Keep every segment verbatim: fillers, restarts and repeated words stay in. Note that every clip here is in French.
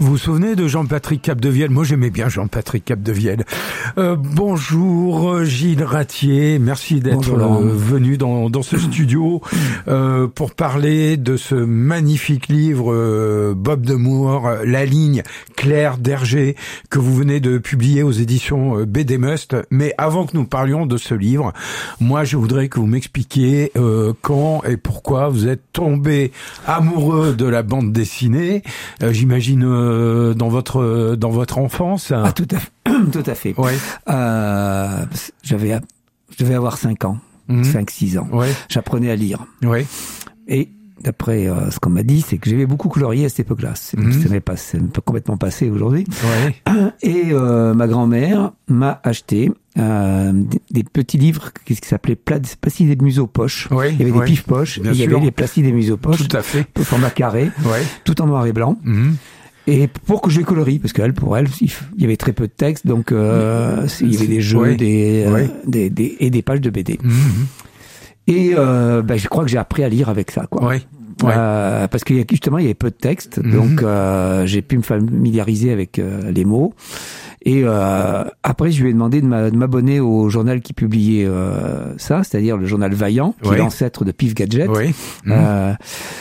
Vous vous souvenez de Jean-Patrick Capdevielle? Moi, j'aimais bien Jean-Patrick Capdevielle. Euh, bonjour Gilles Ratier, merci d'être euh, venu dans, dans ce studio euh, pour parler de ce magnifique livre euh, Bob de Moor, La ligne, Claire Derger, que vous venez de publier aux éditions euh, B D Must. Mais avant que nous parlions de ce livre, moi, je voudrais que vous m'expliquiez euh, quand et pourquoi vous êtes tombé amoureux de la bande dessinée. Euh, j'imagine euh, dans votre dans votre enfance. Ah, tout à fait. Tout à fait. Ouais. Euh, j'avais, je devais avoir cinq ans, mmh. cinq six ans. Ouais. J'apprenais à lire. Ouais. Et d'après euh, ce qu'on m'a dit, c'est que j'aimais beaucoup colorier à cette époque-là. C'est, mmh. c'est, pas, c'est complètement passé aujourd'hui. Ouais. Et euh, ma grand-mère m'a acheté euh, des, des petits livres qui, qui s'appelaient Placide et Museau Poche. Ouais. Il y avait ouais. des pifs poches, il y avait les Placide et Museau Poche. Tout à fait. Au format carré, ouais. tout en noir et blanc. Mmh. Et pour que je les colorie, parce qu'elle, pour elle, il y avait très peu de texte, donc euh, il y avait des jeux, ouais. des, ouais. euh, des, des et des pages de B D. Mmh. Et euh, ben, je crois que j'ai appris à lire avec ça, quoi. Ouais. Euh, parce que justement, il y avait peu de texte, mmh. donc euh, j'ai pu me familiariser avec euh, les mots. Et euh, après, je lui ai demandé de m'abonner au journal qui publiait euh, ça, c'est-à-dire le journal Vaillant, qui ouais. est l'ancêtre de Pif Gadget. Ouais. Mmh. Euh,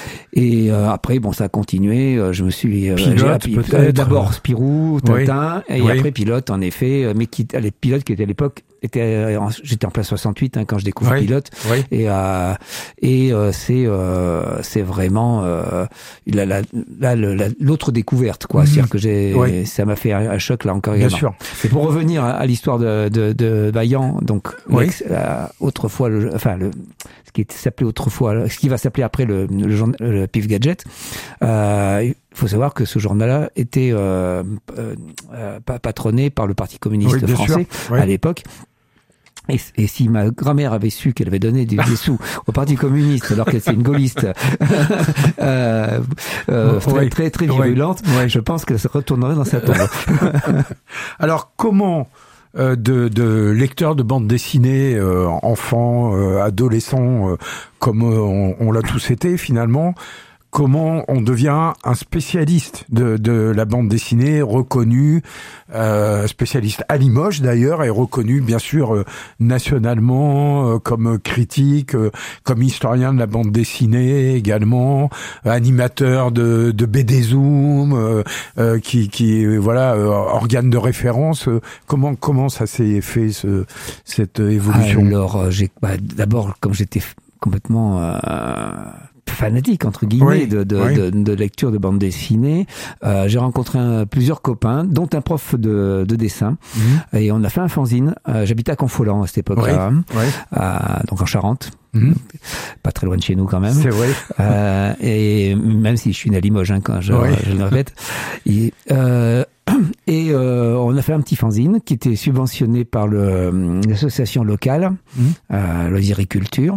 et euh, après, bon, ça a continué. Je me suis euh, Pilote, j'ai, peut-être. D'abord Spirou, Tintin, ouais. et ouais. après Pilote, en effet. Mais qui, les pilotes qui étaient à l'époque, étaient, j'étais en place soixante-huit hein, quand je découvre ouais. Pilote. Ouais. Et euh, et euh, c'est euh, c'est vraiment euh, la, la, la, la, l'autre découverte, quoi. Mmh. C'est-à-dire que j'ai, ouais. ça m'a fait un, un choc là encore. Bien également. sûr. C'est pour revenir à, à l'histoire de, de, de Vaillant, donc oui. euh, autrefois, le, enfin le, ce qui s'appelait autrefois, ce qui va s'appeler après le, le, le, le Pif Gadget. Euh, il faut savoir que ce journal-là était euh, euh, patronné par le Parti communiste oui, français oui. à l'époque. Et, et si ma grand-mère avait su qu'elle avait donné des, des sous au Parti communiste alors qu'elle était une gaulliste euh, euh, très, ouais. très très virulente, ouais. je pense qu'elle se retournerait dans sa tombe. Alors comment euh, de, de lecteurs de bande dessinée, euh, enfants, euh, adolescents, euh, comme euh, on, on l'a tous été finalement, comment on devient un spécialiste de, de la bande dessinée, reconnu, euh, spécialiste à Limoges d'ailleurs, et reconnu bien sûr euh, nationalement euh, comme critique, euh, comme historien de la bande dessinée également, euh, animateur de, de B D Zoom, euh, euh, qui, qui voilà, euh, organe de référence. Euh, comment comment ça s'est fait ce, cette évolution? Alors j'ai bah, d'abord comme j'étais complètement euh, fanatique entre guillemets oui, de, de, oui. de, de lecture de bande dessinée. Euh, j'ai rencontré un, plusieurs copains, dont un prof de, de dessin, mmh. et on a fait un fanzine. Euh, j'habitais à Confolens à cette époque-là, oui, oui. Euh, donc en Charente, mmh. pas très loin de chez nous quand même. C'est vrai. Euh, et même si je suis né à Limoges, hein, quand je, oui. je le répète. Et, euh, Et euh, on a fait un petit fanzine qui était subventionné par le, l'association locale, mmh. euh, Loisiriculture.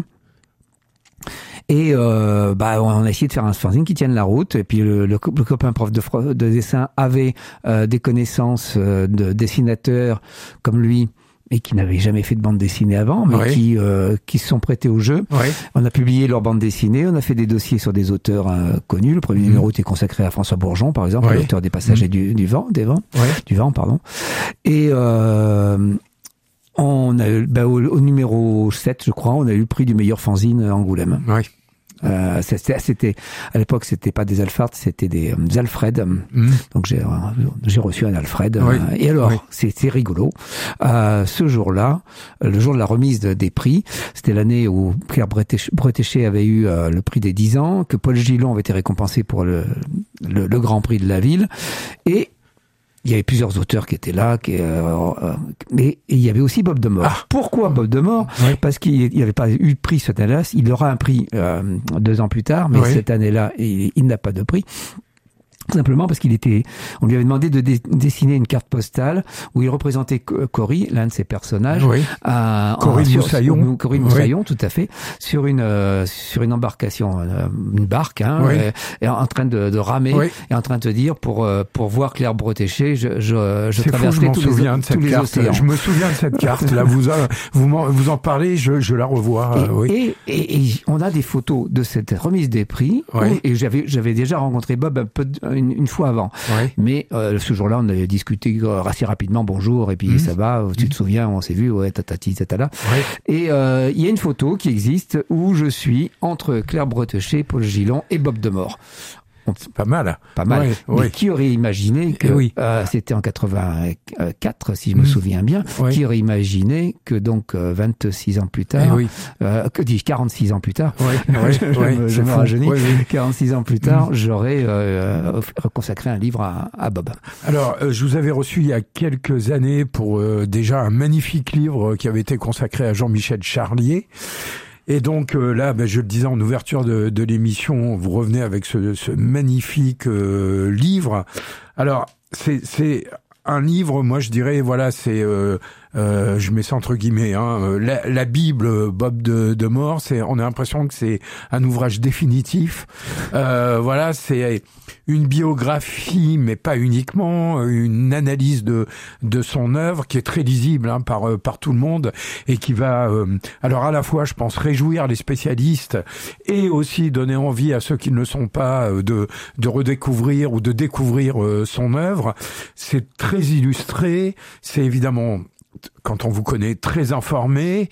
Et euh, bah on a essayé de faire un fanzine qui tienne la route. Et puis le, le, le copain prof de, de dessin avait euh, des connaissances euh, de dessinateurs comme lui, et qui n'avaient jamais fait de bande dessinée avant, mais oui. qui euh, qui se sont prêtés au jeu. Oui. On a publié leur bande dessinée, on a fait des dossiers sur des auteurs euh, connus. Le premier mmh. numéro était consacré à François Bourgeon, par exemple, oui. l'auteur des Passagers mmh. du, du vent, des vents, oui. du vent, pardon. Et euh, on a eu, bah, au, au numéro sept, je crois, on a eu le prix du meilleur fanzine à Angoulême. Oui. Euh, c'était, c'était, à l'époque, c'était pas des Alphard, c'était des, des Alfred. Mmh. Donc j'ai, j'ai reçu un Alfred. Oui. Euh, et alors, oui. c'était rigolo. Euh, ce jour-là, le jour de la remise de, des prix, c'était l'année où Claire Bretéché avait eu euh, le prix des dix ans, que Paul Gillon avait été récompensé pour le, le, le Grand Prix de la ville. Et il y avait plusieurs auteurs qui étaient là, qui, euh, euh, mais il y avait aussi Bob de Moor. Ah. Pourquoi Bob de Moor? Oui. Parce qu'il n'y avait pas eu de prix cette année-là. Il aura un prix euh, deux ans plus tard, mais oui. cette année-là, il, il n'a pas de prix. Simplement parce qu'il était, on lui avait demandé de dé- dessiner une carte postale où il représentait Cory, l'un de ses personnages, oui. à, Cory Moussaillon, Cory Moussaillon, oui. tout à fait, sur une euh, sur une embarcation, euh, une barque, hein, oui. et, et en train de, de ramer, oui. et en train de te dire pour euh, pour voir Claire Bretéché, je je, je traversais tous, les, de tous les océans. Je me souviens de cette carte. Là, vous a, vous en, vous en parlez, je je la revois. Et, euh, oui. et, et, et on a des photos de cette remise des prix. Oui. Où, et j'avais j'avais déjà rencontré Bob un peu une une, une fois avant. Ouais. Mais euh, ce jour-là, on avait discuté assez rapidement, bonjour, et puis mmh. ça va, tu te souviens, on s'est vu, ouais, tatati, tatala. Ouais. Et euh, il y a une photo qui existe où je suis entre Claire Bretéché, Paul Gillon et Bob Demore. C'est pas mal. Pas mal. Ouais, mais ouais. qui aurait imaginé que oui. euh, c'était en quatre-vingt-quatre, si je me mmh. souviens bien, ouais. qui aurait imaginé que donc euh, vingt-six ans plus tard, oui. euh, que dis-je, quarante-six ans plus tard, ouais, ouais, je, ouais, me, je me rajeunis, ouais, ouais. quarante-six ans plus tard, mmh. j'aurais euh, consacré un livre à, à Bob. Alors, euh, je vous avais reçu il y a quelques années pour euh, déjà un magnifique livre qui avait été consacré à Jean-Michel Charlier. Et donc euh, là, ben, je le disais en ouverture de, de l'émission, vous revenez avec ce, ce magnifique euh, livre. Alors, c'est, c'est un livre, moi je dirais, voilà, c'est, euh, euh, je mets ça entre guillemets, hein, la, la Bible, Bob de, de Mort. C'est, on a l'impression que c'est un ouvrage définitif. Euh, voilà, c'est une biographie, mais pas uniquement, une analyse de de son œuvre qui est très lisible hein, par par tout le monde et qui va, euh, alors à la fois, je pense, réjouir les spécialistes et aussi donner envie à ceux qui ne le sont pas de de redécouvrir ou de découvrir euh, son œuvre. C'est très illustré, c'est évidemment, quand on vous connaît, très informé.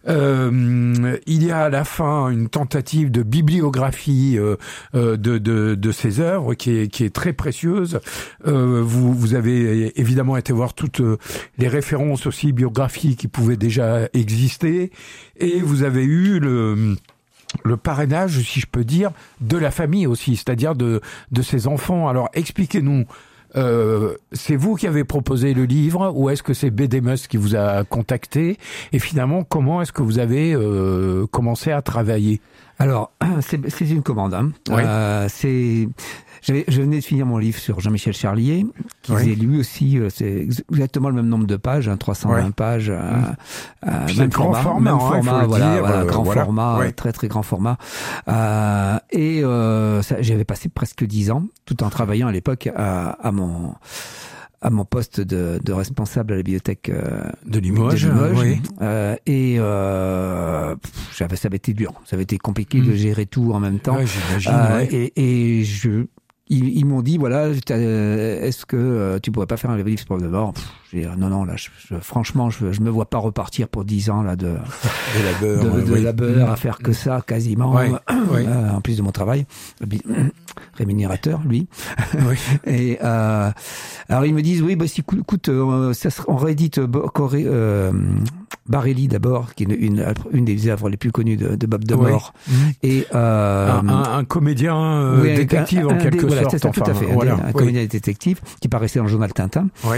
Euh, il y a à la fin une tentative de bibliographie euh, euh, de, de, de ses œuvres qui est, qui est très précieuse. Euh, vous, vous avez évidemment été voir toutes les références aussi biographiques qui pouvaient déjà exister. Et vous avez eu le... le parrainage, si je peux dire, de la famille aussi, c'est-à-dire de, de ses enfants. Alors, expliquez-nous. Euh, c'est vous qui avez proposé le livre ou est-ce que c'est B D Must qui vous a contacté et finalement comment est-ce que vous avez euh, commencé à travailler? Alors c'est, c'est une commande. Hein. Oui. Euh, c'est J'avais, je venais de finir mon livre sur Jean-Michel Charlier, qui oui. faisait lui aussi, c'est exactement le même nombre de pages, hein, trois cent vingt oui. pages, euh, euh, même format, format, même hein, format, voilà, dire, voilà euh, grand voilà. format, Oui. très très grand format. Euh, et euh, ça, j'avais passé presque dix ans, tout en travaillant à l'époque à, à mon à mon poste de, de responsable à la bibliothèque euh, de Limoges, de Limoges. Oui. Euh, et euh, pff, j'avais, ça avait été dur, ça avait été compliqué mmh. de gérer tout en même temps. Ouais, j'imagine. Euh, ouais. Et, et je Ils, ils m'ont dit, voilà, est-ce que euh, tu pourrais pas faire un livre pour de mort? J'ai dit, non, non, là, je, je, franchement, je, je me vois pas repartir pour dix ans là de de labeur, de, de oui. labeur à faire que ça, quasiment, ouais, ouais. Euh, en plus de mon travail, rémunérateur, lui. Oui. Et euh, alors ils me disent, oui, bah si, écoute, euh, ça sera, on réédite euh, Barelli d'abord, qui est une, une, une des œuvres les plus connues de, de Bob Demore. Oui. Et euh, un, un, un comédien euh, oui, détective un, en un, quelque voilà, sorte. C'est ça, enfin, tout à fait. Voilà. Un, un oui. comédien détective qui paraissait dans le journal Tintin. Oui.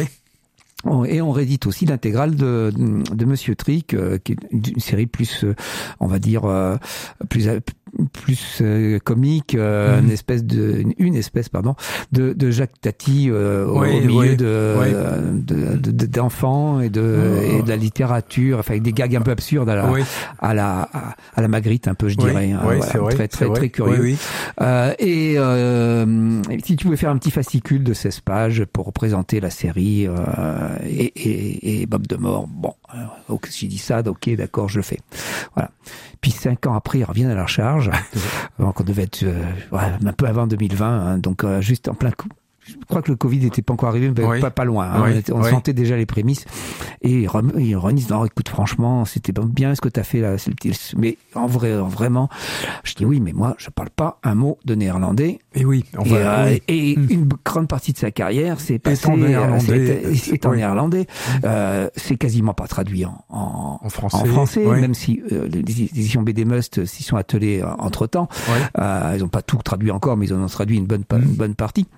Et on réédite aussi l'intégrale de, de Monsieur Trick, euh, qui est une série plus, euh, on va dire, euh, plus plus euh, comique, euh, mmh. une espèce de une espèce pardon de, de Jacques Tati euh, oui, au milieu oui, de, oui. de, de, de d'enfants et de oh. et de la littérature, enfin avec des gags un peu absurdes à la oui. à la à, à la Magritte un peu, je dirais. Oui, hein, oui, voilà, c'est vrai, très très c'est très vrai. curieux. Oui, oui. Euh, et euh, si tu pouvais faire un petit fascicule de seize pages pour représenter la série euh, et, et, et Bob Demore, bon, donc j'ai dit ça, ok, d'accord, je le fais. Voilà. Puis cinq ans après, ils reviennent à la charge. Donc on devait être euh, ouais, un peu avant deux mille vingt, hein, donc euh, juste en plein coup. Je crois que le Covid n'était pas encore arrivé, mais oui. pas, pas loin. Hein. Oui. On, était, on oui. sentait déjà les prémices. Et ils renisent, non, écoute, franchement, c'était bien ce que tu as fait là. Mais en vrai, vraiment, je dis oui, mais moi, je parle pas un mot de néerlandais. Et oui, enfin, et, euh, oui. et mmh. une grande partie de sa carrière, c'est passé en néerlandais. C'est, c'est en oui. néerlandais. Mmh. Euh, c'est quasiment pas traduit en, en, en français, en français oui. même si euh, les éditions B D Must s'y sont attelées entre temps. Oui. Euh, ils n'ont pas tout traduit encore, mais ils en ont traduit une bonne, mmh. une bonne partie.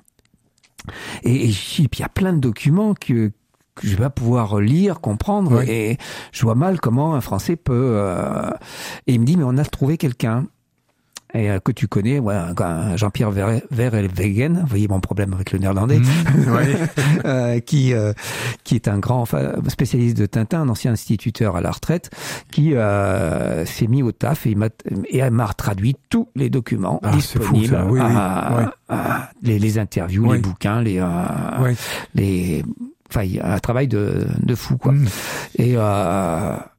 Et, et puis il y a plein de documents que, que je vais pouvoir lire, comprendre, oui. et je vois mal comment un Français peut... Euh... Et il me dit, mais on a trouvé quelqu'un et euh, que tu connais, ouais, Jean-Pierre Verhelvegen, vous voyez mon problème avec le néerlandais, mmh, ouais. euh, qui euh, qui est un grand spécialiste de Tintin, un ancien instituteur à la retraite, qui euh, s'est mis au taf et, il m'a, et m'a traduit tous les documents ah, disponibles, fou, oui, à, oui. À, à, les, les interviews, oui. les bouquins, les euh, oui. les, enfin, il y a un travail de de fou quoi. Mmh. Et euh,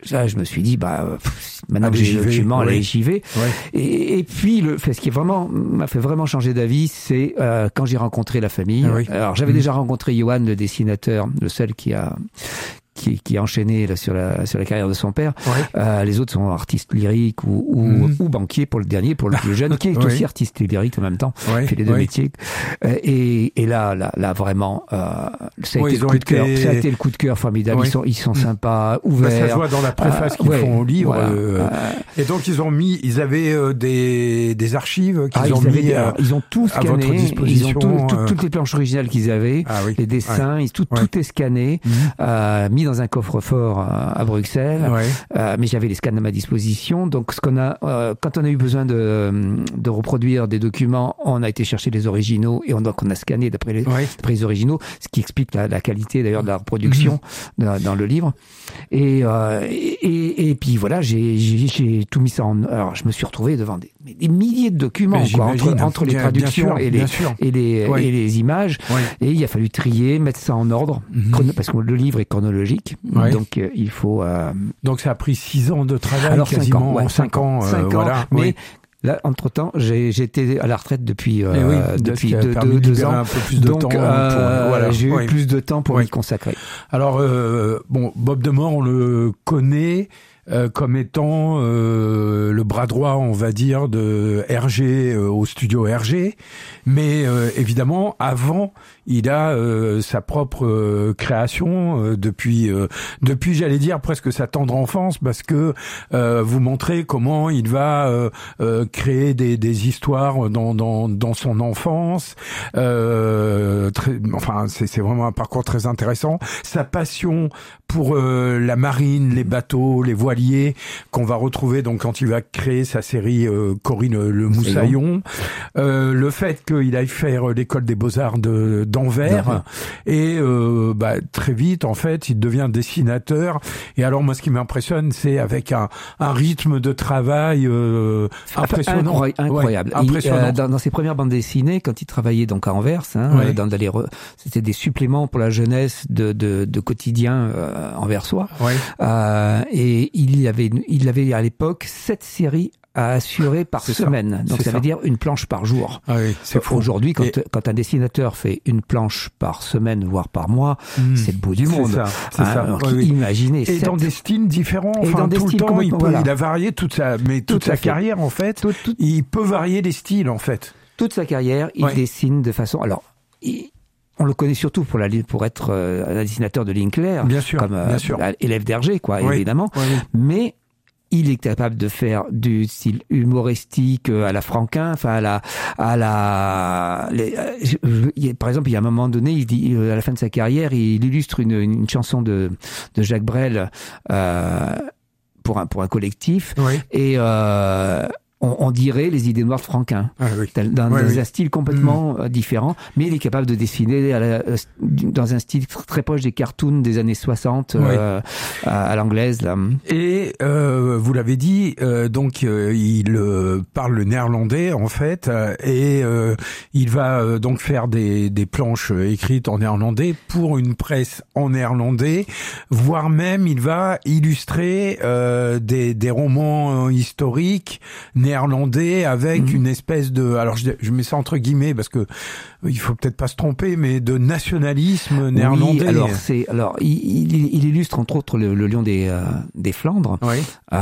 là, je me suis dit, bah, pff, maintenant allez, que j'ai le document, oui. allez, j'y vais. Ouais. Et, et puis, le, fait, ce qui est vraiment, m'a fait vraiment changer d'avis, c'est euh, quand j'ai rencontré la famille. Ah oui. Alors, j'avais mmh. déjà rencontré Johan, le dessinateur, le seul qui a qui, qui a enchaîné là, sur la sur la carrière de son père. Ouais. Euh, les autres sont artistes lyriques ou ou, mmh. ou banquiers pour le dernier, pour le plus jeune, qui est oui. aussi artiste lyrique en même temps. Ouais. Fait les deux ouais. métiers. Euh, et, et là, là, là vraiment, euh, ça a ouais, été le coup été... de cœur. Ça a été le coup de cœur formidable. Ouais. Ils sont ils sont sympas, ouverts. Bah, ça se voit dans la préface euh, qu'ils ouais. font au livre. Voilà. Euh, euh, et donc ils ont mis, ils avaient euh, des des archives qu'ils ah, ont ils mis des, à, ils ont tout scanné. à votre disposition. Ils ont tout, tout, euh... toutes les planches originales qu'ils avaient, ah, oui. les dessins, ouais. ils, tout, ouais. tout est scanné, mmh. euh, mis dans un coffre-fort à Bruxelles, ouais. euh, mais j'avais les scans à ma disposition. Donc, ce qu'on a, euh, quand on a eu besoin de, de reproduire des documents, on a été chercher les originaux et on, donc on a scanné d'après les, ouais. d'après les originaux, ce qui explique la, la qualité d'ailleurs de la reproduction mmh. dans, dans le livre. Et, euh, et, et, et puis voilà, j'ai, j'ai, j'ai tout mis ça en. Alors, je me suis retrouvé devant des, des milliers de documents quoi, entre, entre les bien, traductions bien sûr, et, les, et, les, ouais. et les images. Ouais. Et il a fallu trier, mettre ça en ordre, mmh. chrono, parce que le livre est chronologique, ouais. donc euh, il faut. Euh... Donc ça a pris six ans de travail, alors quasiment cinq ans, ouais, cinq ans, cinq euh, ans voilà. Mais oui. là, entre-temps, j'ai, j'ai été à la retraite depuis, euh, oui, depuis deux, deux, deux ans. Un peu plus de Donc, temps euh, pour, voilà. j'ai eu oui. plus de temps pour oui. m'y consacrer. Alors, euh, bon, Bob Demore, on le connaît euh, comme étant euh, le bras droit, on va dire, de Hergé euh, au studio Hergé. Mais euh, évidemment, avant, il a euh, sa propre euh, création euh, depuis, euh, depuis, j'allais dire presque sa tendre enfance, parce que euh, vous montrez comment il va euh, euh, créer des, des histoires dans, dans, dans son enfance. Euh, très, enfin, c'est, c'est vraiment un parcours très intéressant. Sa passion pour euh, la marine, les bateaux, les voiliers, qu'on va retrouver donc quand il va créer sa série euh, Corinne le Moussaillon. Euh, le fait qu'il aille faire l'école des beaux-arts de d'Anvers non. et euh, bah, très vite en fait il devient dessinateur. Et alors moi ce qui m'impressionne c'est avec un, un rythme de travail euh, impressionnant, Incroy- incroyable. Ouais, impressionnant. Il, euh, dans, dans ses premières bandes dessinées, quand il travaillait donc à Anvers, hein, ouais. dans, dans les re... c'était des suppléments pour la jeunesse de, de, de quotidien euh, anversois. Ouais. Euh, et il avait, il avait à l'époque sept séries à assurer par c'est semaine. Ça. Donc c'est ça, ça veut dire une planche par jour. Ah oui, c'est fou. Aujourd'hui, quand, et... quand un dessinateur fait une planche par semaine, voire par mois, mmh. c'est le bout du monde. C'est ça. C'est hein, ça. Alors, oui, oui. Imaginez. Et sept... dans des styles différents. Et enfin, dans des tout styles le temps, il, peut, voilà. il a varié toute sa, mais toute tout sa carrière en fait. Tout, tout... Il peut varier les styles en fait. Toute sa carrière, il ouais. dessine de façon. Alors. Il... On le connaît surtout pour, la, pour être euh, un dessinateur de Linkler, bien sûr, comme euh, bien sûr. élève d'Hergé, quoi, oui. évidemment. Oui, oui. Mais il est capable de faire du style humoristique à la Franquin, enfin à la, à la. Les, je, je, par exemple, il y a un moment donné, il dit à la fin de sa carrière, il illustre une, une chanson de, de Jacques Brel euh, pour un pour un collectif, oui. et euh, On, on dirait les idées noires de Franquin, ah, oui. dans, ouais, dans oui. un style complètement mmh. différent, mais il est capable de dessiner à la, dans un style très proche des cartoons des années soixante, oui. euh, à, à l'anglaise. Là. Et euh, vous l'avez dit, euh, donc euh, il euh, parle le néerlandais en fait, euh, et euh, il va euh, donc faire des, des planches écrites en néerlandais pour une presse en néerlandais, voire même il va illustrer euh, des, des romans historiques néerlandais avec mmh. une espèce de, alors je, je mets ça entre guillemets parce que il faut peut-être pas se tromper, mais de nationalisme néerlandais. Oui, alors c'est, alors il, il, il illustre entre autres le, le Lion des euh, des Flandres, oui.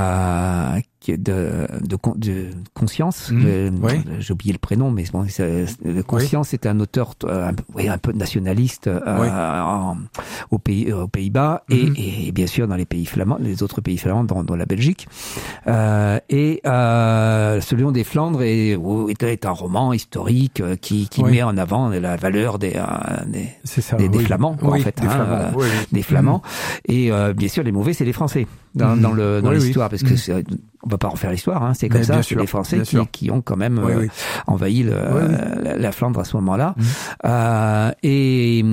euh, de, de, de Conscience. Mmh. Le, oui. J'ai oublié le prénom, mais bon, c'est, Conscience oui. est un auteur euh, un, oui, un peu nationaliste euh, oui. en, aux pays aux Pays-Bas mmh. et, et bien sûr dans les pays flamands, les autres pays flamands, dont, dont la Belgique. Euh, et euh, ce Lion des Flandres est, est, est un roman historique euh, qui, qui oui. met en avant la valeur des euh, des, ça, des, des oui. Flamands quoi, oui, en fait, des hein, Flamands, euh, oui. des Flamands. Mmh. Et euh, bien sûr les mauvais c'est les Français dans, mmh. dans le dans oui, l'histoire oui. parce que mmh. c'est, on va pas refaire l'histoire, hein, c'est comme mais ça, c'est sûr, les Français qui, qui ont quand même oui, euh, oui. envahi le, oui, oui. La, la Flandre à ce moment-là. Mmh. Euh, et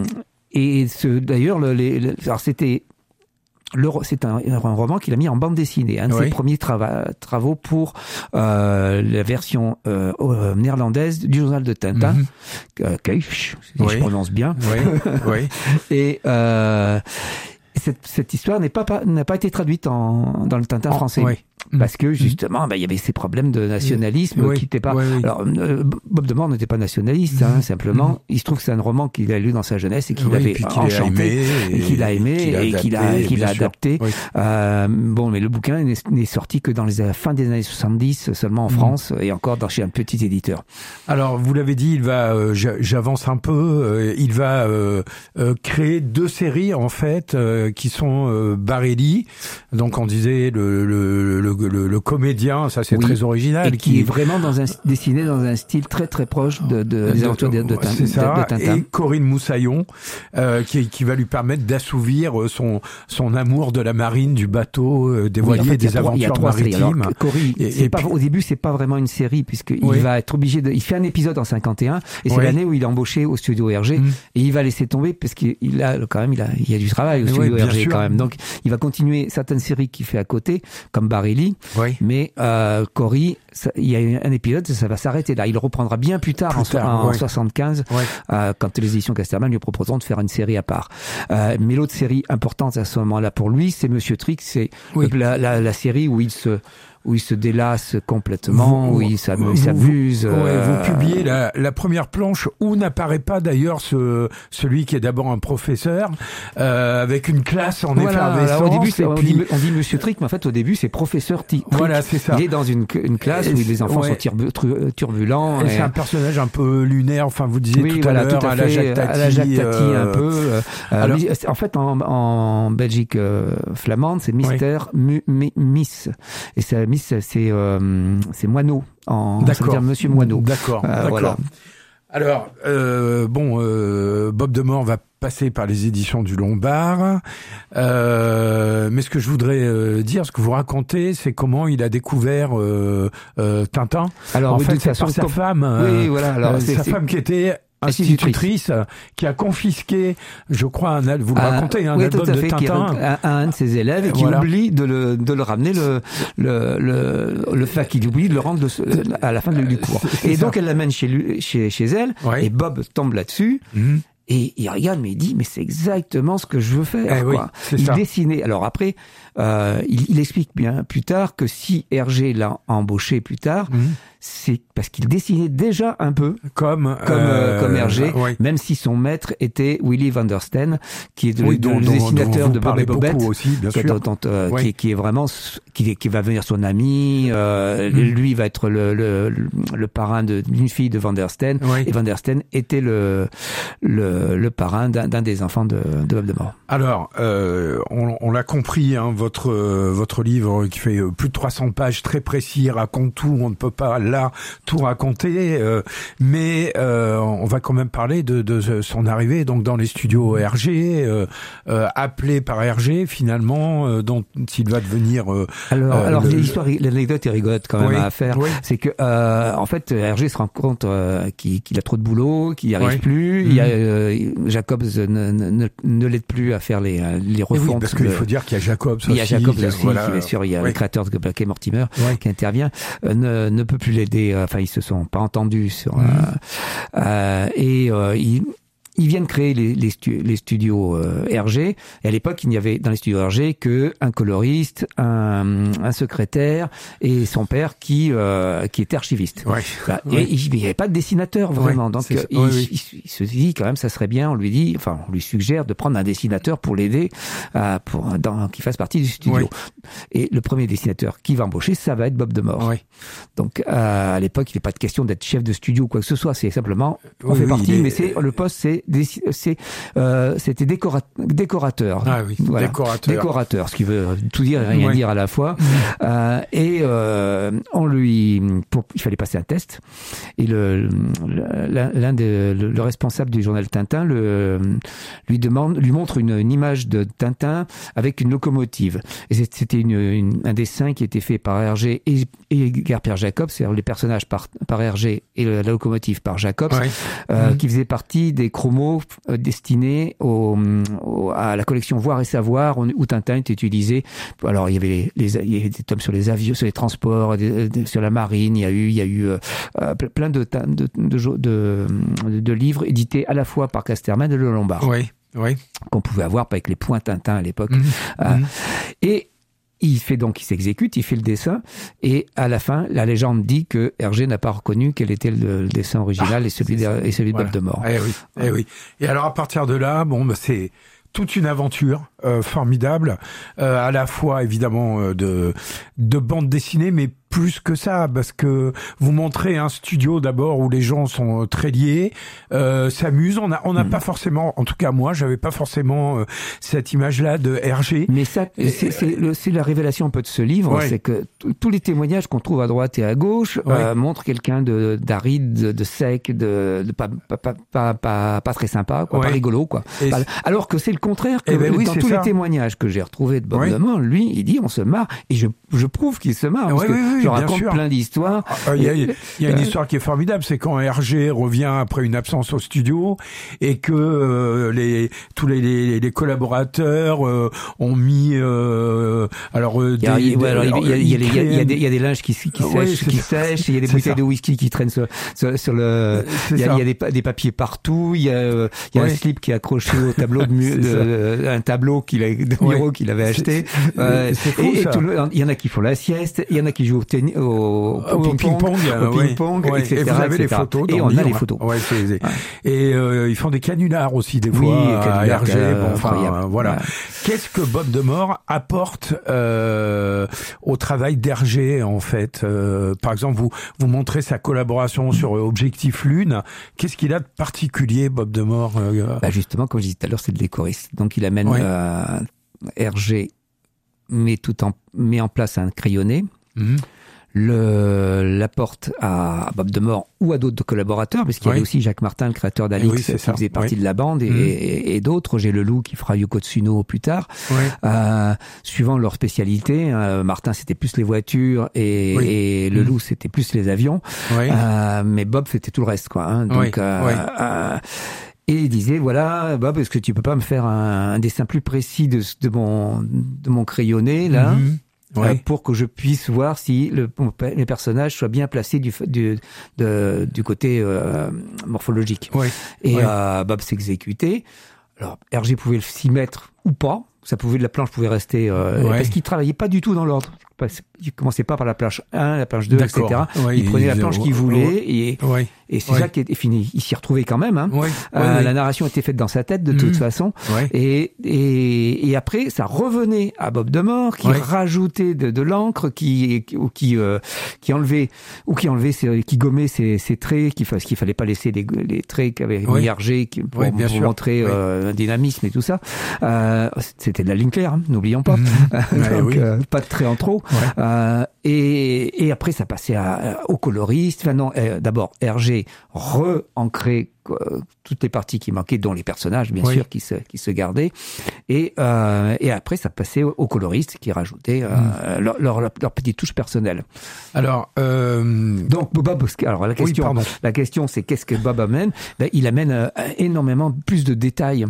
et ce, d'ailleurs le, les, le, alors c'était Le, c'est un, un roman qu'il a mis en bande dessinée, un de oui. ses premiers trava, travaux pour euh, la version euh, euh, néerlandaise du journal de Tintin, mm-hmm. euh, Keif, si oui. je prononce bien. Oui. oui. Et euh, cette, cette histoire n'est pas, pas, n'a pas été traduite en, dans le Tintin oh, français. Oui. Parce que justement, bah, il y avait ces problèmes de nationalisme oui, qui n'étaient pas. Oui, oui. Alors, euh, Bob Demore n'était pas nationaliste, hein, simplement. Mmh. Il se trouve que c'est un roman qu'il a lu dans sa jeunesse et qu'il oui, avait qu'il enchanté, et, et qu'il a aimé qu'il a et qu'il a, qu'il a adapté. Oui. Euh, bon, mais le bouquin n'est, n'est sorti que dans les fin des années soixante-dix, seulement en mmh. France et encore dans chez un petit éditeur. Alors, vous l'avez dit, il va. Euh, j'avance un peu. Euh, il va euh, euh, créer deux séries en fait euh, qui sont euh, Barelli. Donc, on disait le le le, le, le comédien. Ça c'est oui. très original. Et qui, qui est vraiment dans un, dessiné dans un style très très proche de, de, des aventures de, de, de, c'est ça. de, de Tintin. Et Corinne Moussaillon, euh, qui, qui va lui permettre d'assouvir son, son amour de la marine, du bateau, euh, des voiliers, oui, en fait, des aventures maritimes. Alors, Corinne, et, c'est et pas, puis... au début c'est pas vraiment une série puisqu'il oui. va être obligé de, il fait un épisode en cinquante et un et c'est oui. l'année où il est embauché au studio R G mmh. et il va laisser tomber parce qu'il a quand même il a, il y a du travail au studio oui, R G sûr. Quand même. Donc il va continuer certaines séries qu'il fait à côté comme Barelli, oui. mais euh, Cory, ça, il y a un épisode, ça va s'arrêter là. Il reprendra bien plus tard, plus en, tard, en, ouais. en soixante-quinze, ouais. euh, quand les éditions Casterman lui proposeront de faire une série à part. Euh, mais l'autre série importante à ce moment-là pour lui, c'est Monsieur Trix, c'est oui. la, la, la série où il se où il se délasse complètement, vous, où il s'amuse. Vous, euh... vous publiez la, la première planche où n'apparaît pas d'ailleurs ce, celui qui est d'abord un professeur, euh, avec une classe en voilà, effervescence. Au début, on, puis... dit, on dit Monsieur Trick, mais en fait, au début, c'est Professeur Trick. Voilà, c'est ça. Il est dans une, une classe et où les enfants ouais. sont turbu, turbulents. Et et... C'est un personnage un peu lunaire, enfin, vous disiez oui, tout voilà, à l'heure, à, à la Jacques Tati. À la Jacques Tati, euh... un peu. Euh, Alors... En fait, en, en Belgique euh, flamande, c'est Mister oui. mu, Miss. Et c'est Miss, c'est... Euh, c'est Moineau, en, ça veut dire Monsieur Moineau. D'accord, euh, d'accord. Voilà. Alors, euh, bon, euh, Bob Demore va passer par les éditions du Lombard, euh, mais ce que je voudrais euh, dire, ce que vous racontez, c'est comment il a découvert euh, euh, Tintin. Alors, en oui, fait, c'est par façon, sa comme... femme, oui, euh, voilà, alors, euh, c'est, sa c'est... femme qui était institutrice, qui a confisqué, je crois, un, vous me ah, racontez, un oui, album de Tintin à, à un de ses élèves et qui voilà. oublie de le, de le ramener le, le, le, le fait qu'il oublie de le rendre le, à la fin du cours. C'est, et c'est donc ça. Elle l'amène chez lui, chez, chez elle, ouais. et Bob tombe là-dessus. Mm-hmm. Et il regarde, mais il dit, mais c'est exactement ce que je veux faire. Eh quoi. Oui, il ça. dessinait. Alors après, euh, il, il explique bien plus tard que si Hergé l'a embauché plus tard, mmh. c'est parce qu'il dessinait déjà un peu comme comme, euh, comme Hergé, euh, oui. même si son maître était Willy van der Steen, qui est le, oui, dont, le dont, dessinateur dont de Bob et Bobette, aussi, bien sûr. Dont, dont, euh, oui. qui, qui est vraiment qui, qui va devenir son ami. Euh, mmh. Lui va être le, le, le, le parrain de, d'une fille de van der Steen, oui. et van der Steen était le le, le parrain d'un, d'un des enfants de, de Bob Demore. Alors, euh, on, on l'a compris, hein, votre euh, votre livre qui fait plus de trois cents pages, très précis, raconte tout. On ne peut pas là tout raconter, euh, mais euh, on va quand même parler de, de son arrivée donc dans les studios R G, euh, euh, appelé par R G finalement, euh, dont il va devenir. Euh, alors, euh, alors le... l'histoire, l'anecdote est rigolote quand même oui, à faire. Oui. C'est que euh, en fait, R G se rend compte euh, qu'il, qu'il a trop de boulot, qu'il n'y arrive oui. plus. Mmh. Il y a euh, Jacobs ne, ne, ne l'aide plus à faire les les refontes. Oui, parce qu'il de... faut dire qu'il y a Jacobs aussi. Il y a Jacobs aussi, voilà. qui bien sûr, il y a oui. le créateur de Black et Mortimer oui. qui intervient, euh, ne, ne peut plus l'aider. Enfin, ils se sont pas entendus sur. Mmh. Euh, euh, et euh, il Ils viennent créer les, les, stu- les studios euh, R G. Et à l'époque, il n'y avait dans les studios R G que un coloriste, un, un secrétaire et son père qui euh, qui était archiviste. Ouais. Voilà. Ouais. Et il n'y avait pas de dessinateur vraiment. Ouais, donc euh, il, ouais, oui. il, il se dit quand même, ça serait bien. On lui dit, enfin, on lui suggère de prendre un dessinateur pour l'aider, euh, pour dans, qu'il fasse partie du studio. Ouais. Et le premier dessinateur qui va embaucher, ça va être Bob Demore. Ouais. Donc euh, à l'époque, il n'est pas de question d'être chef de studio ou quoi que ce soit. C'est simplement on oui, fait oui, partie, est... mais c'est le poste, c'est c'est euh, c'était décora- décorateur. Ah oui, voilà. décorateur. Décorateur, ce qui veut tout dire et rien ouais. dire à la fois. Mmh. Euh, et euh, on lui, pour, il fallait passer un test. Et le, l'un, l'un des, le, le responsable du journal Tintin le, lui demande, lui montre une, une image de Tintin avec une locomotive. Et c'était une, une, un dessin qui était fait par Hergé et, et Edgar Pierre Jacobs, c'est-à-dire les personnages par, par Hergé et la locomotive par Jacobs, ouais. euh, mmh. qui faisaient partie des chromos destiné au, au, à la collection Voir et Savoir où Tintin est utilisé. Alors il y avait les, les il y avait des tomes sur les avions, sur les transports, des, des, sur la marine. Il y a eu il y a eu euh, plein de de, de, de, de, de livres édités à la fois par Casterman et le Lombard. Oui. oui. qu'on pouvait avoir avec les points Tintin à l'époque. Mmh. Euh, Mmh. Et il fait donc, il s'exécute, il fait le dessin, et à la fin, la légende dit que Hergé n'a pas reconnu quel était le, le dessin original ah, et celui de, et celui de voilà. Bob de Mort. Eh oui, eh oui. Et alors à partir de là, bon, bah, c'est toute une aventure euh, formidable, euh, à la fois évidemment euh, de de bande dessinée, mais plus que ça, parce que vous montrez un studio d'abord où les gens sont très liés, euh, s'amusent. On a, on n'a mmh. pas forcément, en tout cas moi, j'avais pas forcément euh, cette image-là de Hergé. Mais ça, c'est, c'est, le, c'est la révélation un peu de ce livre, ouais. c'est que t- tous les témoignages qu'on trouve à droite et à gauche ouais. euh, montrent quelqu'un de d'aride, de, de sec, de, de pas, pas, pas, pas, pas, pas très sympa, quoi, ouais. pas rigolo, quoi. Et alors que c'est le contraire. Que ben oui, dans tous ça. les témoignages que j'ai retrouvés de Bob ouais. de Mort, lui, il dit on se marre, et je, je prouve qu'il se marre. Parce ouais, que oui, oui, je raconte sûr. plein d'histoires. Il y a, y a une histoire qui est formidable, c'est quand Hergé revient après une absence au studio et que euh, les tous les, les, les collaborateurs euh, ont mis euh, alors il y a des il y a des linges qui qui ouais, sèchent, qui sèchent, il y a des bouteilles ça. de whisky qui traînent sur sur, sur le il y a, il y a des, des papiers partout, il y a il y a ouais. un slip qui est accroché au tableau de, mu- de un tableau qu'il a de Miro ouais. qu'il avait acheté. C'est, euh, c'est fou, et, et tout le, il y en a qui font la sieste, il y en a qui jouent au tennis, au Au, au ping-pong, au ping-pong, ouais, et cetera. Et vous avez et les photos. Et on a les photos. Ouais, c'est, c'est... Ouais. Et euh, ils font des canulars aussi des fois oui, à Hergé. Euh, bon, enfin, euh, voilà. Ouais. Qu'est-ce que Bob de Mort apporte euh, au travail d'Hergé en fait euh, Par exemple, vous vous montrez sa collaboration sur Objectif Lune. Qu'est-ce qu'il a de particulier, Bob de Mort euh... bah Justement, comme je disais tout à l'heure, c'est le décoriste. Donc, il amène ouais. euh, Hergé, met tout en met en place un crayonné. Mmh. Le, l'apporte à Bob de Mort ou à d'autres collaborateurs, parce qu'il y avait oui. aussi Jacques Martin, le créateur d'Alix, oui, qui ça. faisait partie oui. de la bande, et, mmh. et, et d'autres, Roger Leloup qui fera Yoko Tsuno plus tard, oui. euh, suivant leur spécialité. Euh, Martin, c'était plus les voitures, et, oui. et Leloup, mmh. c'était plus les avions, oui. euh, mais Bob, c'était tout le reste, quoi. Hein, donc, oui. Euh, oui. Euh, et il disait, voilà, Bob, est-ce que tu peux pas me faire un, un dessin plus précis de, de mon, de mon crayonné, là? Mmh. Ouais. Euh, pour que je puisse voir si le, les personnages soient bien placés du, du, de, du côté euh, morphologique. Ouais. Et ouais. Euh, Bob s'exécutait. Alors, Hergé pouvait s'y mettre ou pas. Ça pouvait, la planche pouvait rester... Euh, ouais. Parce qu'il travaillait pas du tout dans l'ordre. Il commençait pas par la planche un, la planche deux, D'accord. et cetera. Ouais, il, il prenait il, la planche il, qu'il voulait ouais. et, ouais. et c'est ouais. ça qui est fini. Il s'y retrouvait quand même. Hein. Ouais. Euh, ouais. La narration était faite dans sa tête de mmh. toute façon. Ouais. Et, et, et après, ça revenait à Bob de Mort qui ouais. rajoutait de, de l'encre, qui, ou qui, euh, qui enlevait, ou qui enlevait, ses, qui gommait ses, ses traits, qu'il fa, qu'il fallait pas laisser les, les traits qu'avait ouais. mis Hergé pour, ouais, pour montrer ouais. euh, un dynamisme et tout ça. Euh, c'était de la ligne claire, hein, n'oublions pas. Mmh. Donc, ouais, oui. euh, pas de traits en trop. Ouais. Euh, et, et après, ça passait à, au coloriste. Enfin non, euh, d'abord, Hergé re-ancrait euh, toutes les parties qui manquaient, dont les personnages, bien oui. sûr, qui se, qui se gardaient. Et, euh, et après, ça passait au, au coloriste qui rajoutait euh, mmh. leur, leur, leur, leur petite touche personnelle. Alors, euh... donc Bob, alors la question, oui, la question, c'est qu'est-ce que Bob amène ? Ben, il amène euh, énormément plus de détails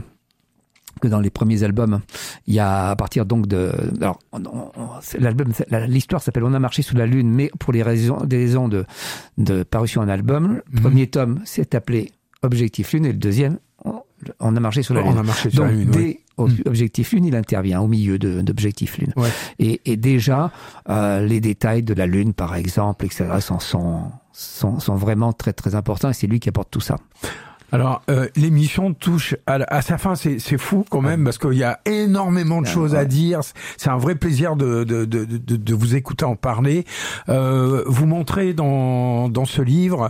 que dans les premiers albums. Il y a à partir donc de... Alors, on, on, l'album, l'histoire s'appelle On a marché sous la lune, mais pour les raisons, des raisons de, de parution en album, le mmh. premier tome s'est appelé Objectif Lune, et le deuxième, on, on a marché sur la lune. On a marché sur donc, la lune, dès oui. Objectif Lune, il intervient au milieu de, d'Objectif Lune. Ouais. Et, et déjà, euh, les détails de la lune, par exemple, et cetera, sont, sont, sont, sont vraiment très, très importants, et c'est lui qui apporte tout ça. Alors, euh, l'émission touche à, à sa fin, c'est, c'est fou quand même, parce qu'il y a énormément de choses à dire. C'est un vrai plaisir de, de, de, de, de vous écouter en parler. Euh, vous montrez dans, dans ce livre,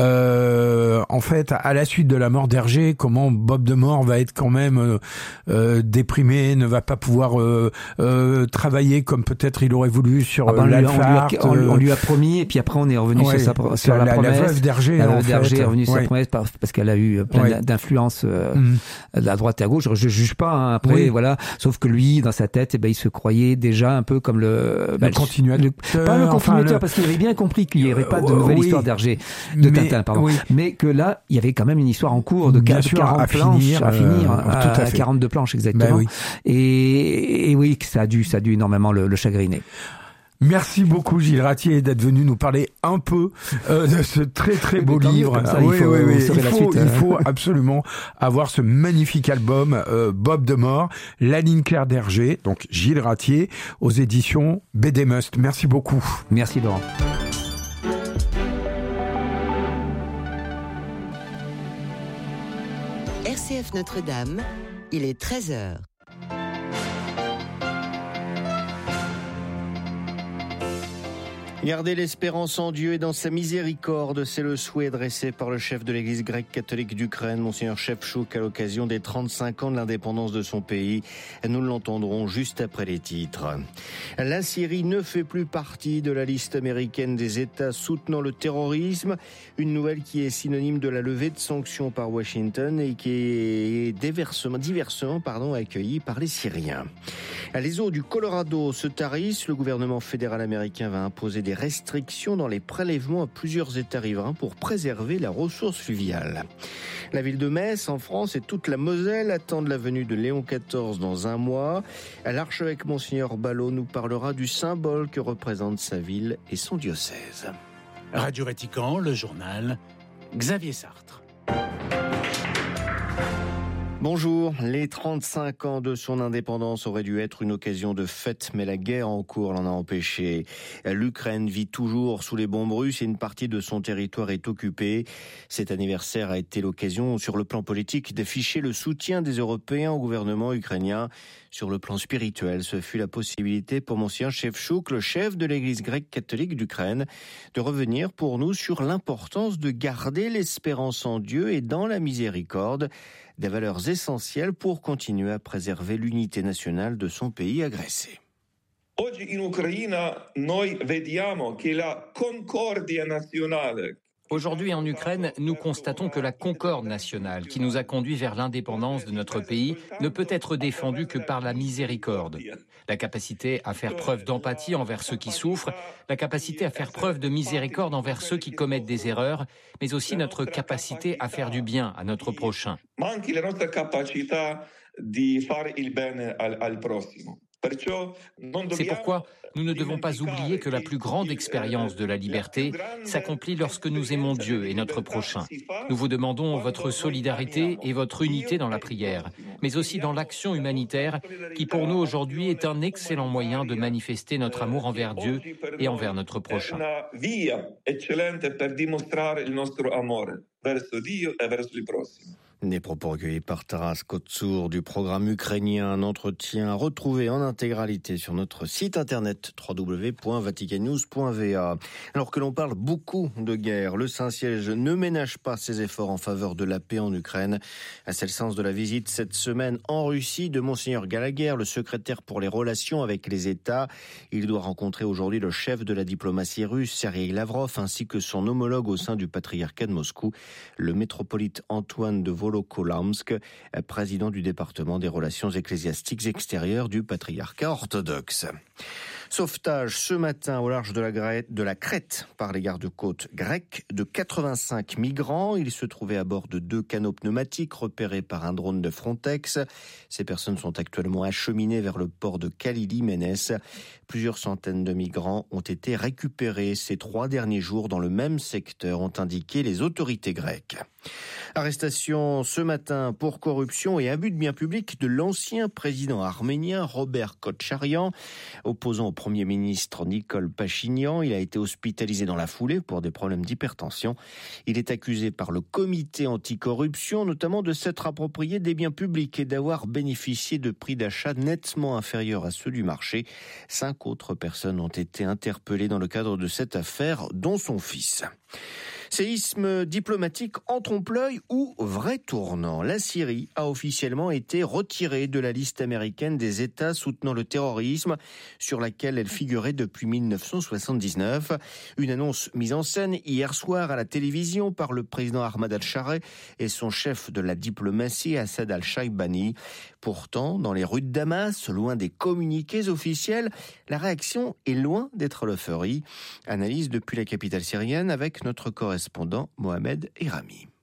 euh, en fait, à la suite de la mort d'Hergé, comment Bob de Mort va être quand même euh, euh, déprimé, ne va pas pouvoir euh, euh, travailler comme peut-être il aurait voulu sur ah ben, l'Alphard. On, on, on lui a promis, et puis après on est revenu ouais, sur, sa, sur la, la promesse. La veuve d'Hergé, la veuve d'Hergé est revenue sur ouais. sa promesse parce, parce qu'elle a eu plein ouais. d'influences euh, mmh. à droite et à gauche. Je juge pas hein, après, oui. voilà. Sauf que lui, dans sa tête, eh ben, il se croyait déjà un peu comme le, le ben, continuateur. Le, pas le continuateur, enfin, le... parce qu'il avait bien compris qu'il n'y aurait pas de nouvelle euh, oui. histoire d'Hergé, de mais, Tintin, pardon. Oui. Mais que là, il y avait quand même une histoire en cours de bien quarante sûr, planches à finir, à, finir, euh, à, tout à, à quarante-deux planches exactement. Ben oui. Et, et oui, ça a dû, ça a dû énormément le, le chagriner. Merci beaucoup Gilles Ratier d'être venu nous parler un peu euh, de ce très très beau livre. Ça, oui, il faut, oui, oui. il Il faut, suite, il hein. faut absolument avoir ce magnifique album euh, Bob de Mort, La ligne claire d'Hergé, donc Gilles Ratier, aux éditions B D Must. Merci beaucoup. Merci Laurent. R C F Notre-Dame, il est treize heures. Garder l'espérance en Dieu et dans sa miséricorde, c'est le souhait dressé par le chef de l'église grecque catholique d'Ukraine, Monseigneur Shevchuk, à l'occasion des trente-cinq ans de l'indépendance de son pays. Nous l'entendrons juste après les titres. La Syrie ne fait plus partie de la liste américaine des États soutenant le terrorisme, une nouvelle qui est synonyme de la levée de sanctions par Washington et qui est diversement, diversement pardon, accueillie par les Syriens. Les eaux du Colorado se tarissent, le gouvernement fédéral américain va imposer des restrictions dans les prélèvements à plusieurs États riverains pour préserver la ressource fluviale. La ville de Metz, en France, et toute la Moselle attendent la venue de Léon quatorze dans un mois. L'archevêque Monseigneur Ballot nous parlera du symbole que représente sa ville et son diocèse. Radio Vatican, le journal, Xavier Sartre. Bonjour, les trente-cinq ans de son indépendance auraient dû être une occasion de fête, mais la guerre en cours l'en a empêché. L'Ukraine vit toujours sous les bombes russes et une partie de son territoire est occupée. Cet anniversaire a été l'occasion, sur le plan politique, d'afficher le soutien des Européens au gouvernement ukrainien. Sur le plan spirituel, ce fut la possibilité pour Monseigneur Shevchuk, le chef de l'église grecque catholique d'Ukraine, de revenir pour nous sur l'importance de garder l'espérance en Dieu et dans la miséricorde, des valeurs essentielles pour continuer à préserver l'unité nationale de son pays agressé. Oggi in Ucraina noi vediamo che la concordia nazionale. Aujourd'hui en Ukraine, nous constatons que la concorde nationale qui nous a conduits vers l'indépendance de notre pays ne peut être défendue que par la miséricorde. La capacité à faire preuve d'empathie envers ceux qui souffrent, la capacité à faire preuve de miséricorde envers ceux qui commettent des erreurs, mais aussi notre capacité à faire du bien à notre prochain. Ma anche la nostra capacità di fare il bene al, al prossimo. C'est pourquoi nous ne devons pas oublier que la plus grande expérience de la liberté s'accomplit lorsque nous aimons Dieu et notre prochain. Nous vous demandons votre solidarité et votre unité dans la prière, mais aussi dans l'action humanitaire qui pour nous aujourd'hui est un excellent moyen de manifester notre amour envers Dieu et envers notre prochain. Des propos recueillis par Taras Kotsour du programme ukrainien, un entretien à retrouver en intégralité sur notre site internet w w w point vatican news point v a. Alors que l'on parle beaucoup de guerre, le Saint-Siège ne ménage pas ses efforts en faveur de la paix en Ukraine. C'est le sens de la visite cette semaine en Russie de Monseigneur Gallagher, le secrétaire pour les relations avec les États. Il doit rencontrer aujourd'hui le chef de la diplomatie russe, Sergei Lavrov, ainsi que son homologue au sein du patriarcat de Moscou, le métropolite Antoine de Volokolamsk, président du département des relations ecclésiastiques extérieures du patriarcat orthodoxe. Sauvetage ce matin au large de la, Grèce, de la Crète par les gardes-côtes grecs de quatre-vingt-cinq migrants. Ils se trouvaient à bord de deux canots pneumatiques repérés par un drone de Frontex. Ces personnes sont actuellement acheminées vers le port de Kalili-Ménès. Plusieurs centaines de migrants ont été récupérés ces trois derniers jours dans le même secteur, ont indiqué les autorités grecques. Arrestation ce matin pour corruption et abus de biens publics de l'ancien président arménien Robert Kotcharyan, opposant au Premier ministre Nicole Pachinian. Il a été hospitalisé dans la foulée pour des problèmes d'hypertension. Il est accusé par le comité anticorruption, notamment de s'être approprié des biens publics et d'avoir bénéficié de prix d'achat nettement inférieurs à ceux du marché. Cinq autres personnes ont été interpellées dans le cadre de cette affaire, dont son fils. Séisme diplomatique en trompe-l'œil ou vrai tournant. La Syrie a officiellement été retirée de la liste américaine des États soutenant le terrorisme, sur laquelle elle figurait depuis mille neuf cent soixante-dix-neuf. Une annonce mise en scène hier soir à la télévision par le président Ahmad al-Shara et son chef de la diplomatie Assad al-Shaibani. Pourtant, dans les rues de Damas, loin des communiqués officiels, la réaction est loin d'être l'euphorie. Analyse depuis la capitale syrienne avec notre correspondant Mohamed Erami.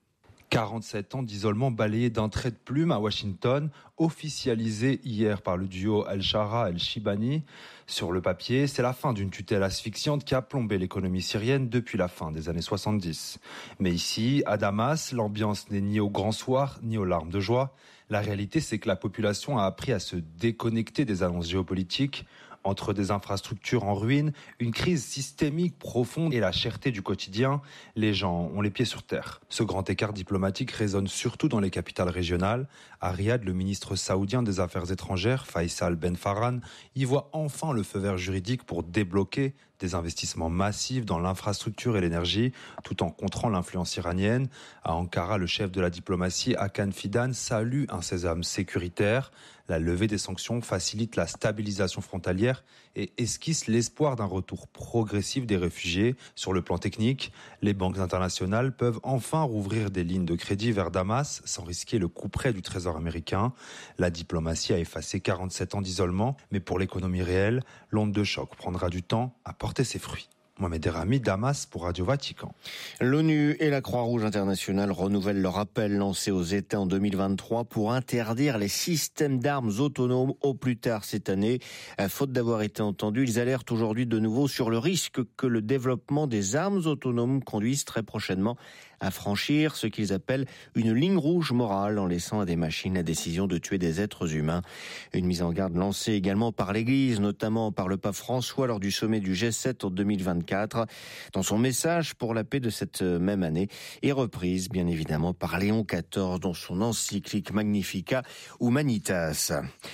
quarante-sept ans d'isolement balayés d'un trait de plume à Washington, officialisé hier par le duo Al-Shara-El-Shibani. Sur le papier, c'est la fin d'une tutelle asphyxiante qui a plombé l'économie syrienne depuis la fin des années soixante-dix. Mais ici, à Damas, l'ambiance n'est ni au grand soir, ni aux larmes de joie. La réalité, c'est que la population a appris à se déconnecter des annonces géopolitiques. Entre des infrastructures en ruine, une crise systémique profonde et la cherté du quotidien, les gens ont les pieds sur terre. Ce grand écart diplomatique résonne surtout dans les capitales régionales. À Riyad, le ministre saoudien des Affaires étrangères, Faisal Ben Farhan, y voit enfin le feu vert juridique pour débloquer des investissements massifs dans l'infrastructure et l'énergie, tout en contrant l'influence iranienne. À Ankara, le chef de la diplomatie, Hakan Fidan, salue un sésame sécuritaire. La levée des sanctions facilite la stabilisation frontalière et esquisse l'espoir d'un retour progressif des réfugiés. Sur le plan technique, les banques internationales peuvent enfin rouvrir des lignes de crédit vers Damas sans risquer le couperet du trésor américain. La diplomatie a effacé quarante-sept ans d'isolement, mais pour l'économie réelle, l'onde de choc prendra du temps à porter ses fruits. Mohamed Derami, Damas pour Radio Vatican. L'ONU et la Croix-Rouge internationale renouvellent leur appel lancé aux États en deux mille vingt-trois pour interdire les systèmes d'armes autonomes au plus tard cette année. Faute d'avoir été entendus, ils alertent aujourd'hui de nouveau sur le risque que le développement des armes autonomes conduise très prochainement à franchir ce qu'ils appellent une ligne rouge morale en laissant à des machines la décision de tuer des êtres humains. Une mise en garde lancée également par l'Église, notamment par le pape François lors du sommet du G sept en deux mille vingt-quatre, dans son message pour la paix de cette même année, et reprise bien évidemment par Léon quatorze dans son encyclique Magnificat Humanitas.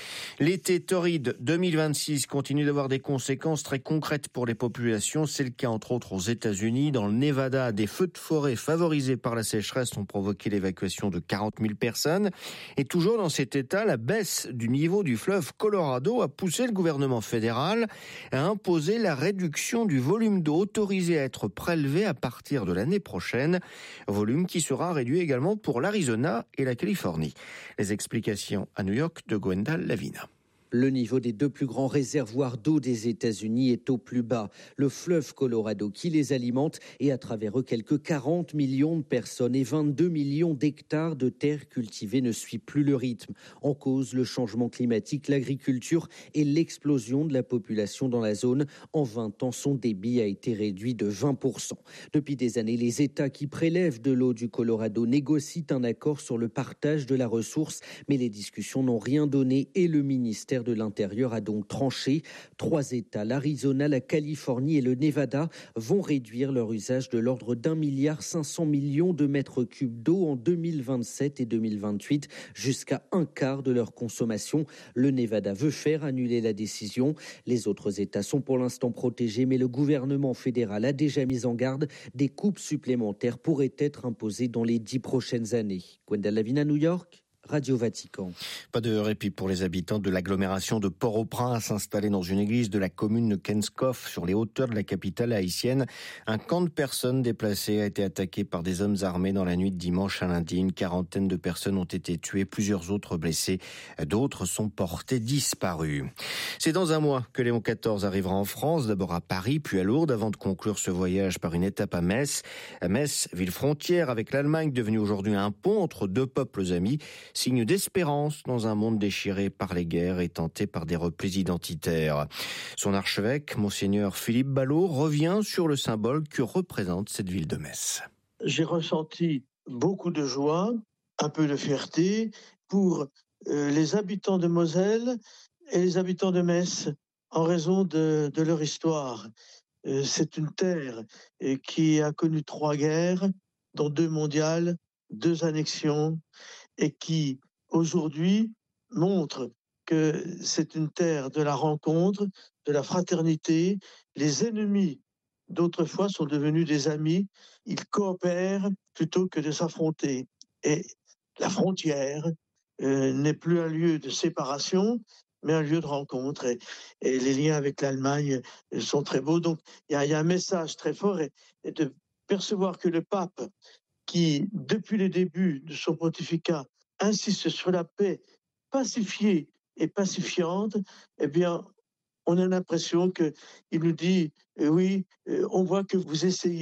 L'été torride deux mille vingt-six continue d'avoir des conséquences très concrètes pour les populations. C'est le cas entre autres aux États-Unis. Dans le Nevada, des feux de forêt favorisés par la sécheresse ont provoqué l'évacuation de quarante mille personnes. Et toujours dans cet état, la baisse du niveau du fleuve Colorado a poussé le gouvernement fédéral à imposer la réduction du volume d'eau autorisé à être prélevé à partir de l'année prochaine. Volume qui sera réduit également pour l'Arizona et la Californie. Les explications à New York de Gwendal Lavina. Le niveau des deux plus grands réservoirs d'eau des États-Unis est au plus bas. Le fleuve Colorado qui les alimente et à travers eux quelques quarante millions de personnes et vingt-deux millions d'hectares de terres cultivées ne suit plus le rythme. En cause, le changement climatique, l'agriculture et l'explosion de la population dans la zone. En vingt ans, son débit a été réduit de vingt pour cent. Depuis des années, les États qui prélèvent de l'eau du Colorado négocient un accord sur le partage de la ressource, mais les discussions n'ont rien donné et le ministère de l'Intérieur a donc tranché. Trois États, l'Arizona, la Californie et le Nevada, vont réduire leur usage de l'ordre d'un milliard cinq cents millions de mètres cubes d'eau en deux mille vingt-sept et deux mille vingt-huit, jusqu'à un quart de leur consommation. Le Nevada veut faire annuler la décision. Les autres États sont pour l'instant protégés, mais le gouvernement fédéral a déjà mis en garde. Des coupes supplémentaires pourraient être imposées dans les dix prochaines années. Gwendal Lavina, New York. Radio Vatican. Pas de répit pour les habitants de l'agglomération de Port-au-Prince, installés dans une église de la commune de Kenskov, sur les hauteurs de la capitale haïtienne. Un camp de personnes déplacées a été attaqué par des hommes armés dans la nuit de dimanche à lundi. Une quarantaine de personnes ont été tuées, plusieurs autres blessées. D'autres sont portées disparues. C'est dans un mois que Léon quatorze arrivera en France, d'abord à Paris, puis à Lourdes, avant de conclure ce voyage par une étape à Metz. À Metz, ville frontière avec l'Allemagne, devenue aujourd'hui un pont entre deux peuples amis. Signe d'espérance dans un monde déchiré par les guerres et tenté par des replis identitaires. Son archevêque, Monseigneur Philippe Ballot, revient sur le symbole que représente cette ville de Metz. J'ai ressenti beaucoup de joie, un peu de fierté pour euh, les habitants de Moselle et les habitants de Metz en raison de, de leur histoire. Euh, c'est une terre euh, qui a connu trois guerres, dont deux mondiales, deux annexions, et qui, aujourd'hui, montre que c'est une terre de la rencontre, de la fraternité. Les ennemis d'autrefois sont devenus des amis. Ils coopèrent plutôt que de s'affronter. Et la frontière euh, n'est plus un lieu de séparation, mais un lieu de rencontre. Et, et les liens avec l'Allemagne sont très beaux. Donc, il y, y a un message très fort et, et de percevoir que le pape, qui, depuis le début de son pontificat, insiste sur la paix pacifiée et pacifiante, eh bien, on a l'impression qu'il nous dit, euh, oui, euh, on voit que vous essayez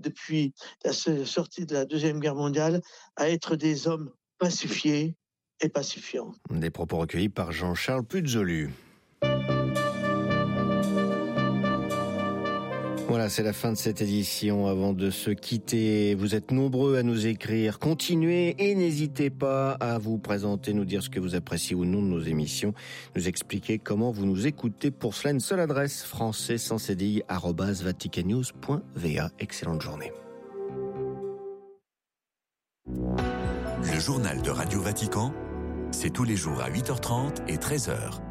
depuis la sortie de la Deuxième Guerre mondiale, à être des hommes pacifiés et pacifiants. Des propos recueillis par Jean-Charles Puzolu. Voilà, c'est la fin de cette édition. Avant de se quitter, vous êtes nombreux à nous écrire. Continuez et n'hésitez pas à vous présenter, nous dire ce que vous appréciez ou non de nos émissions, nous expliquer comment vous nous écoutez. Pour cela, une seule adresse, français sans cédille arobase vaticannews point v a. Excellente journée. Le journal de Radio Vatican, c'est tous les jours à huit heures trente et treize heures.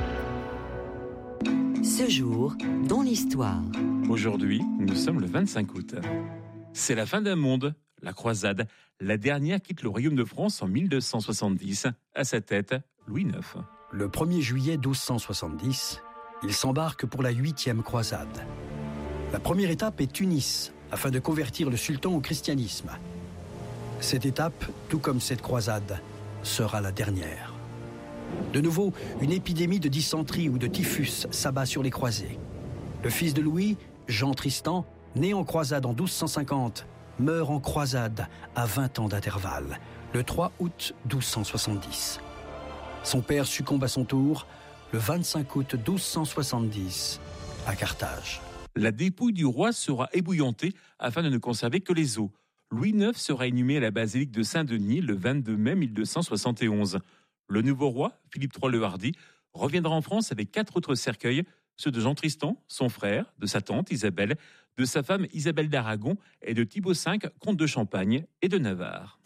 Ce jour, dans l'histoire. Aujourd'hui, nous sommes le vingt-cinq août. C'est la fin d'un monde, la croisade. La dernière quitte le royaume de France en mille deux cent soixante-dix. À sa tête, Louis neuf. Le premier juillet douze cent soixante-dix, il s'embarque pour la huitième croisade. La première étape est Tunis, afin de convertir le sultan au christianisme. Cette étape, tout comme cette croisade, sera la dernière. De nouveau, une épidémie de dysenterie ou de typhus s'abat sur les croisés. Le fils de Louis, Jean Tristan, né en croisade en douze cent cinquante, meurt en croisade à vingt ans d'intervalle, le trois août douze cent soixante-dix. Son père succombe à son tour le vingt-cinq août douze cent soixante-dix à Carthage. La dépouille du roi sera ébouillantée afin de ne conserver que les os. Louis neuf sera inhumé à la basilique de Saint-Denis le vingt-deux mai mille deux cent soixante et onze. Le nouveau roi, Philippe trois le Hardi, reviendra en France avec quatre autres cercueils, ceux de Jean Tristan, son frère, de sa tante Isabelle, de sa femme Isabelle d'Aragon et de Thibaut cinq, comte de Champagne et de Navarre.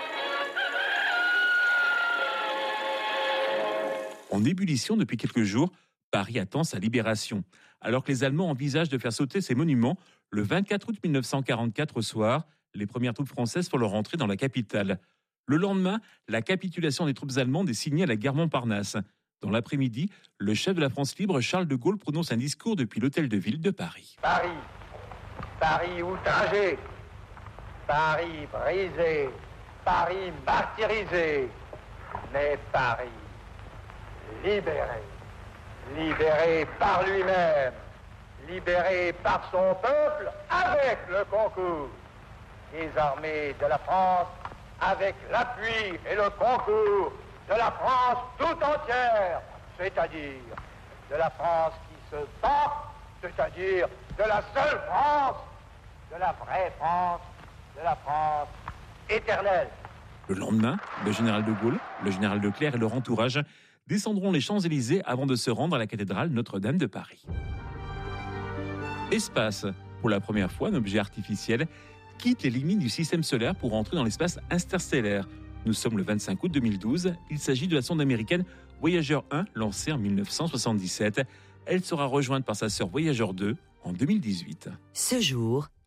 En ébullition depuis quelques jours, Paris attend sa libération. Alors que les Allemands envisagent de faire sauter ces monuments, le vingt-quatre août mille neuf cent quarante-quatre au soir, les premières troupes françaises font leur entrée dans la capitale. Le lendemain, la capitulation des troupes allemandes est signée à la gare Montparnasse. Dans l'après-midi, le chef de la France libre, Charles de Gaulle, prononce un discours depuis l'hôtel de ville de Paris. Paris, Paris outragé, Paris brisé, Paris martyrisé, mais Paris libéré, libéré par lui-même, libéré par son peuple avec le concours des armées de la France, avec l'appui et le concours de la France tout entière, c'est-à-dire de la France qui se bat, c'est-à-dire de la seule France, de la vraie France, de la France éternelle. Le lendemain, le général de Gaulle, le général Leclerc et leur entourage descendront les Champs-Élysées avant de se rendre à la cathédrale Notre-Dame de Paris. Espace. Pour la première fois, un objet artificiel quitte les limites du système solaire pour entrer dans l'espace interstellaire. Nous sommes le vingt-cinq août deux mille douze. Il s'agit de la sonde américaine Voyager un, lancée en mille neuf cent soixante-dix-sept. Elle sera rejointe par sa sœur Voyager deux en deux mille dix-huit. Ce jour,